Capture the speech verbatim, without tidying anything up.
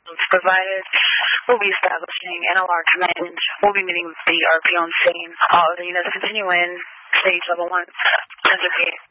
provided. We'll be establishing N L R command. We'll be meeting with the R P on scene. All the units continue in. Stage level one. Sensor gate.